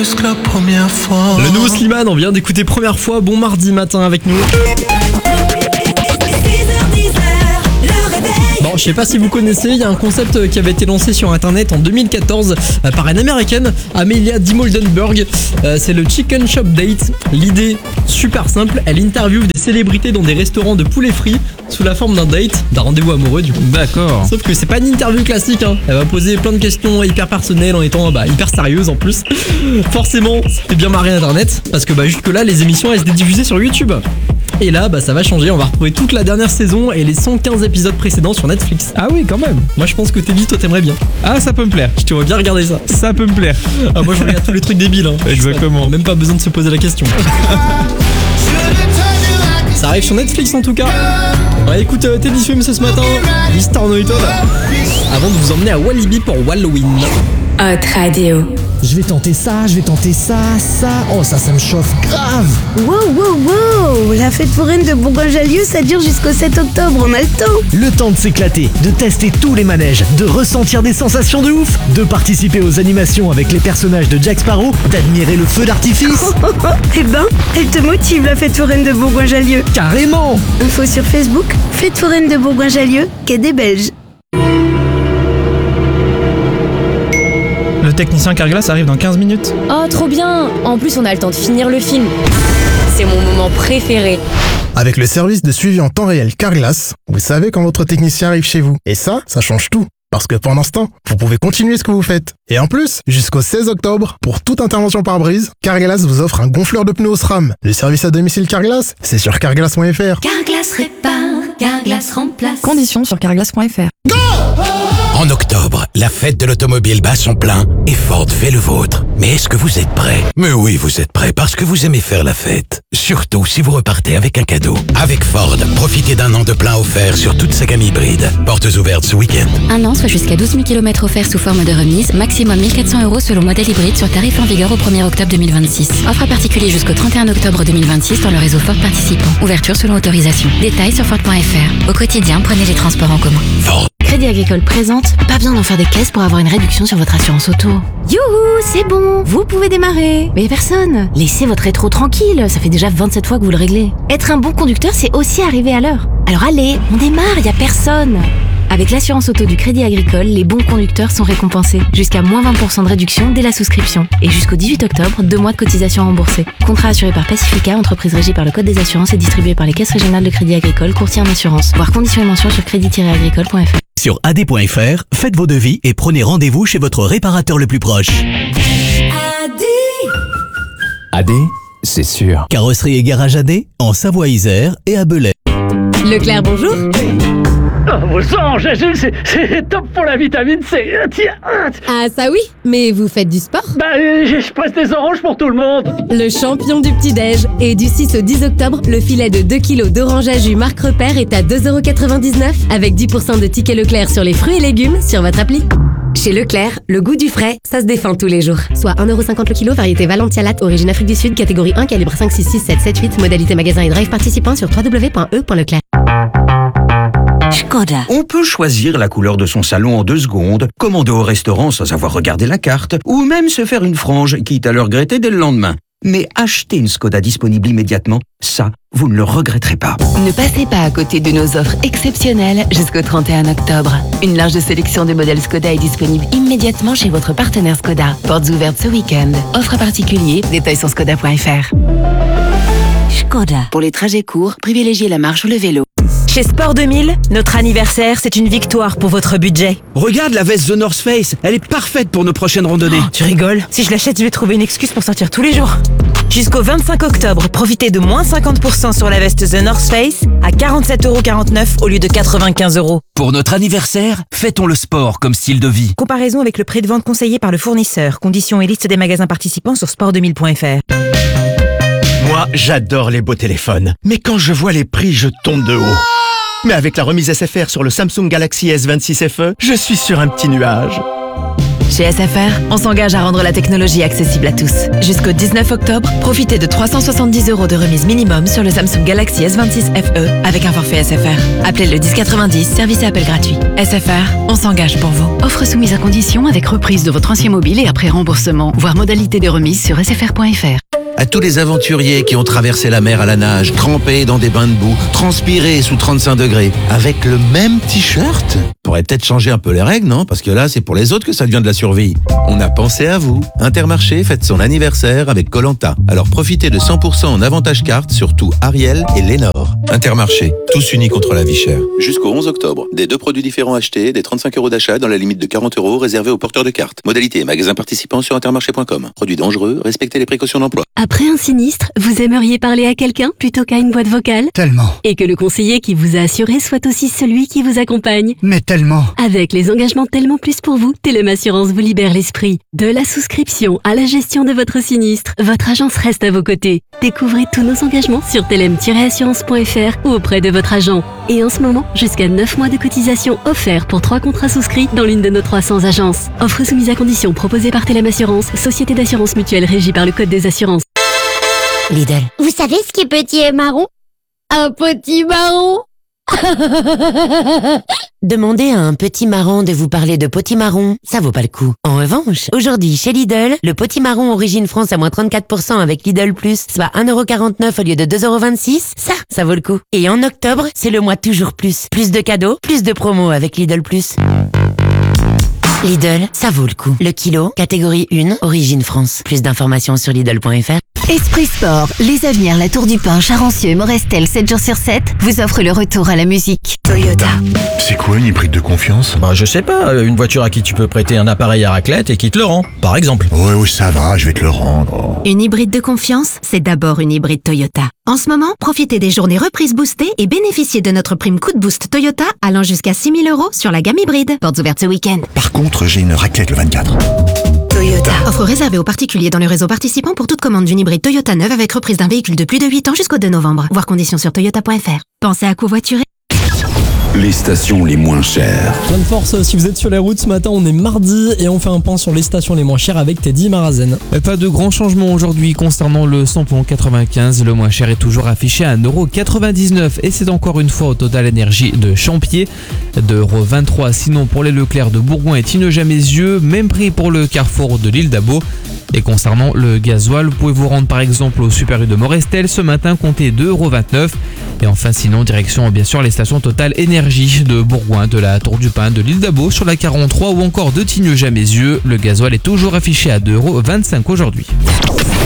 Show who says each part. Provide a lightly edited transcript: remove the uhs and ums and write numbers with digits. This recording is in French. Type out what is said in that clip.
Speaker 1: La première fois.
Speaker 2: Le nouveau Slimane, on vient d'écouter première fois. Bon mardi matin avec nous. Bon, je sais pas si vous connaissez, il y a un concept qui avait été lancé sur internet en 2014 par une américaine, Amelia Dimoldenberg. C'est le Chicken Shop Date. L'idée, super simple, elle interviewe des célébrités dans des restaurants de poulet frit sous la forme d'un date, d'un rendez-vous amoureux du coup.
Speaker 3: D'accord.
Speaker 2: Sauf que c'est pas une interview classique, hein. Elle va poser plein de questions hyper personnelles en étant hyper sérieuse en plus. Forcément, ça fait bien marrer internet, parce que jusque là les émissions elles étaient diffusées sur YouTube. Et là, ça va changer, on va retrouver toute la dernière saison et les 115 épisodes précédents sur Netflix.
Speaker 3: Ah oui, quand même.
Speaker 2: Moi je pense que Teddy, toi t'aimerais bien.
Speaker 3: Ah, ça peut me plaire.
Speaker 2: Je te vois bien regarder ça.
Speaker 3: Ça peut me plaire.
Speaker 2: Ah, moi je regarde tous les trucs débiles, hein.
Speaker 3: Exactement.
Speaker 2: Même pas besoin de se poser la question. Ça arrive sur Netflix en tout cas. Ouais, écoute, Teddy Swim ce matin, Mr. Noito, avant de vous emmener à Walibi pour Halloween.
Speaker 4: Hot Radio.
Speaker 5: Je vais tenter ça. Oh, ça me chauffe grave.
Speaker 6: Wow. La fête foraine de Bourgoin-Jallieu, ça dure jusqu'au 7 octobre, on a le temps.
Speaker 5: Le temps de s'éclater, de tester tous les manèges, de ressentir des sensations de ouf, de participer aux animations avec les personnages de Jack Sparrow, d'admirer le feu d'artifice.
Speaker 6: Eh ben, elle te motive la fête foraine de Bourgoin-Jallieu.
Speaker 5: Carrément.
Speaker 6: Info sur Facebook, fête foraine de Bourgoin-Jallieu, quai des Belges.
Speaker 3: Le technicien Carglass arrive dans 15 minutes.
Speaker 4: Oh, trop bien. En plus, on a le temps de finir le film. C'est mon moment préféré.
Speaker 7: Avec le service de suivi en temps réel Carglass, vous savez quand votre technicien arrive chez vous. Et ça change tout. Parce que pendant ce temps, vous pouvez continuer ce que vous faites. Et en plus, jusqu'au 16 octobre, pour toute intervention par brise, Carglass vous offre un gonfleur de pneus au SRAM. Le service à domicile Carglass, c'est sur carglass.fr.
Speaker 8: Carglass répare, Carglass remplace.
Speaker 4: Conditions sur carglass.fr.
Speaker 9: En octobre, la fête de l'automobile bat son plein et Ford fait le vôtre. Mais est-ce que vous êtes prêts? Mais oui, vous êtes prêts parce que vous aimez faire la fête. Surtout si vous repartez avec un cadeau. Avec Ford, profitez d'un an de plein offert sur toute sa gamme hybride. Portes ouvertes ce week-end.
Speaker 8: Un an, soit jusqu'à 12 000 km offerts sous forme de remise, maximum 1 400 € selon modèle hybride sur tarif en vigueur au 1er octobre 2026. Offre à particulier jusqu'au 31 octobre 2026 dans le réseau Ford participant. Ouverture selon autorisation. Détails sur Ford.fr. Au quotidien, prenez les transports en commun.
Speaker 9: Ford.
Speaker 8: Crédit Agricole présente, pas besoin d'en faire des caisses pour avoir une réduction sur votre assurance auto. Youhou, c'est bon, vous pouvez démarrer. Mais personne, laissez votre rétro tranquille, ça fait déjà 27 fois que vous le réglez. Être un bon conducteur, c'est aussi arriver à l'heure. Alors allez, on démarre, y a personne. Avec l'assurance auto du Crédit Agricole, les bons conducteurs sont récompensés. Jusqu'à moins 20% de réduction dès la souscription. Et jusqu'au 18 octobre, 2 mois de cotisation remboursée. Contrat assuré par Pacifica, entreprise régie par le Code des assurances et distribué par les caisses régionales de Crédit Agricole, courtier en assurance. Voir conditions et mentions sur crédit-agricole.fr.
Speaker 10: Sur AD.fr, faites vos devis et prenez rendez-vous chez votre réparateur le plus proche.
Speaker 11: AD, c'est sûr.
Speaker 10: Carrosserie et garage AD, en Savoie-Isère et à Belay.
Speaker 4: Leclerc, bonjour.
Speaker 12: Vos sang, c'est top pour la vitamine C. Tiens.
Speaker 4: Ah ça oui, mais vous faites du sport?
Speaker 12: Je presse des oranges pour tout le monde.
Speaker 4: Le champion du petit-déj. Et du 6 au 10 octobre, le filet de 2 kg d'orange à jus Marc Repère est à 2,99 € avec 10% de tickets Leclerc sur les fruits et légumes sur votre appli. Chez Leclerc, le goût du frais, ça se défend tous les jours. Soit 1,50€ le kilo, variété Valentia Latte, origine Afrique du Sud, catégorie 1, calibre 5, 6, 6, 7, 7, 8, modalité magasin et drive participant sur www.e.leclerc.
Speaker 13: Škoda. On peut choisir la couleur de son salon en 2 secondes, commander au restaurant sans avoir regardé la carte, ou même se faire une frange, quitte à le regretter dès le lendemain. Mais acheter une Škoda disponible immédiatement, ça, vous ne le regretterez pas.
Speaker 14: Ne passez pas à côté de nos offres exceptionnelles jusqu'au 31 octobre. Une large sélection de modèles Škoda est disponible immédiatement chez votre partenaire Škoda. Portes ouvertes ce week-end. Offre à particulier, détails sur Škoda.fr.
Speaker 15: Škoda. Pour les trajets courts, privilégiez la marche ou le vélo.
Speaker 16: Chez Sport 2000, notre anniversaire, c'est une victoire pour votre budget.
Speaker 17: Regarde la veste The North Face, elle est parfaite pour nos prochaines randonnées.
Speaker 16: Oh, tu rigoles? Si je l'achète, je vais trouver une excuse pour sortir tous les jours. Jusqu'au 25 octobre, profitez de moins 50% sur la veste The North Face à 47,49 € au lieu de 95 €.
Speaker 17: Pour notre anniversaire, fêtons le sport comme style de vie.
Speaker 16: Comparaison avec le prix de vente conseillé par le fournisseur. Conditions et liste des magasins participants sur sport2000.fr.
Speaker 18: Moi, j'adore les beaux téléphones. Mais quand je vois les prix, je tombe de haut. Mais avec la remise SFR sur le Samsung Galaxy S26 FE, je suis sur un petit nuage.
Speaker 14: Chez SFR, on s'engage à rendre la technologie accessible à tous. Jusqu'au 19 octobre, profitez de 370 € de remise minimum sur le Samsung Galaxy S26 FE avec un forfait SFR. Appelez le 1090, service et appel gratuit. SFR, on s'engage pour vous.
Speaker 1: Offre soumise à condition avec reprise de votre ancien mobile et après remboursement. Voir modalité de remise sur sfr.fr.
Speaker 18: À tous les aventuriers qui ont traversé la mer à la nage, trempés dans des bains de boue, transpirés sous 35 degrés, avec le même t-shirt, pourrait peut-être changer un peu les règles, non? Parce que là, c'est pour les autres que ça devient de la survie. On a pensé à vous. Intermarché fête son anniversaire avec Koh-Lanta. Alors profitez de 100% en avantage carte sur tout Ariel et Lénore. Intermarché, tous unis contre la vie chère. Jusqu'au 11 octobre, des 2 produits différents achetés, des 35 € d'achat dans la limite de 40 € réservés aux porteurs de cartes. Modalité et magasins participants sur intermarché.com. Produits dangereux, respectez les précautions d'emploi.
Speaker 4: Après un sinistre, vous aimeriez parler à quelqu'un plutôt qu'à une boîte vocale?
Speaker 19: Tellement.
Speaker 4: Et que le conseiller qui vous a assuré soit aussi celui qui vous accompagne?
Speaker 19: Mais tellement.
Speaker 4: Avec les engagements Tellement Plus pour vous, Telem Assurance vous libère l'esprit. De la souscription à la gestion de votre sinistre, votre agence reste à vos côtés. Découvrez tous nos engagements sur telem-assurance.fr ou auprès de votre agent. Et en ce moment, jusqu'à 9 mois de cotisation offerts pour 3 contrats souscrits dans l'une de nos 300 agences. Offre soumise à condition proposée par Telem Assurance, société d'assurance mutuelle régie par le Code des assurances.
Speaker 8: Lidl.
Speaker 6: Vous savez ce qui est petit et marron? Un petit marron.
Speaker 8: Demandez à un petit marron de vous parler de potimarron, ça vaut pas le coup. En revanche, aujourd'hui chez Lidl, le potimarron Origine France à moins 34% avec Lidl Plus, soit 1,49 € au lieu de 2,26 €, ça vaut le coup. Et en octobre, c'est le mois toujours plus. Plus de cadeaux, plus de promos avec Lidl Plus. Lidl, ça vaut le coup. Le kilo, catégorie 1, Origine France. Plus d'informations sur Lidl.fr.
Speaker 1: Esprit Sport, les Avenirs, la Tour du Pin, Charancieux, Morestel, 7 jours sur 7, vous offre le retour à la musique. Toyota.
Speaker 20: C'est quoi une hybride de confiance?
Speaker 3: Je sais pas, une voiture à qui tu peux prêter un appareil à raclette et qui te le rend, par exemple.
Speaker 20: Oui, ça va, je vais te le rendre.
Speaker 1: Une hybride de confiance, c'est d'abord une hybride Toyota. En ce moment, profitez des journées reprises boostées et bénéficiez de notre prime coup de boost Toyota allant jusqu'à 6 000 € sur la gamme hybride. Portes ouvertes ce week-end.
Speaker 20: Par contre, j'ai une raclette le 24.
Speaker 1: Toyota. Offre réservée aux particuliers dans le réseau participant pour toute commande d'une hybride Toyota neuve avec reprise d'un véhicule de plus de 8 ans jusqu'au 2 novembre. Voir conditions sur toyota.fr. Pensez à covoiturer.
Speaker 21: Les stations les moins chères.
Speaker 2: Plein de force si vous êtes sur les routes ce matin, on est mardi et on fait un point sur les stations les moins chères avec Teddy Marazen.
Speaker 22: Pas de grands changements aujourd'hui concernant le samplon 95, le moins cher est toujours affiché à 1,99 € et c'est encore une fois au Total Énergie de Champier, 2,23 € sinon pour les Leclerc de Bourgoin et Tineux-Jamézieux, même prix pour le Carrefour de l'Île d'Abo. Et concernant le gasoil, vous pouvez vous rendre par exemple au Super U de Morestel ce matin, comptez 2,29 €. Et enfin sinon, direction bien sûr les stations Total Énergie de Bourgoin, de la Tour du Pin, de l'Île d'Abo, sur la 43 ou encore de Tineux-Jamézieux. Le gasoil est toujours affiché à 2,25 € aujourd'hui.